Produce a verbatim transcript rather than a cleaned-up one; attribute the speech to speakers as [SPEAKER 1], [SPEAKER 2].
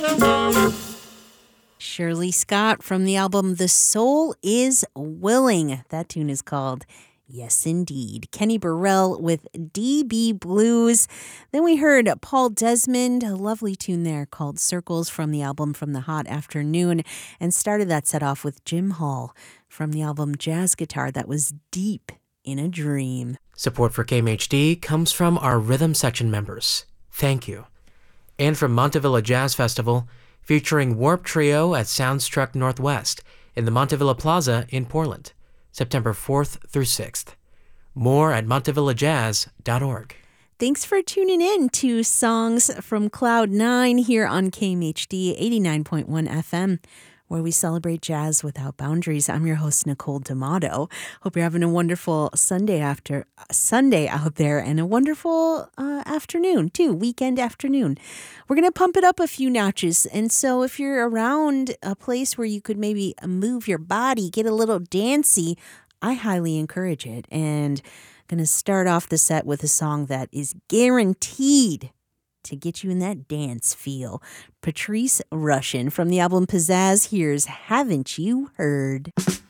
[SPEAKER 1] Shirley Scott from the album The Soul is Willing. That tune is called Yes Indeed. Kenny Burrell with D B Blues. Then we heard Paul Desmond, a lovely tune there called Circles from the album From the Hot Afternoon, and started that set off with Jim Hall from the album Jazz Guitar. That was Deep in a Dream.
[SPEAKER 2] Support for K M H D comes from our Rhythm Section members. Thank you. And from Montevilla Jazz Festival, featuring Warp Trio at Soundstruck Northwest in the Montevilla Plaza in Portland, September fourth through sixth. More at montevilla jazz dot org.
[SPEAKER 1] Thanks for tuning in to Songs from Cloud nine here on K M H D eighty-nine point one F M, where we celebrate jazz without boundaries. I'm your host, Nicole D'Amato. Hope you're having a wonderful Sunday after Sunday out there and a wonderful uh, afternoon, too, weekend afternoon. We're going to pump it up a few notches. And so if you're around a place where you could maybe move your body, get a little dancey, I highly encourage it. And I'm going to start off the set with a song that is guaranteed to get you in that dance feel. Patrice Rushen from the album Pizzazz. Here's Haven't You Heard?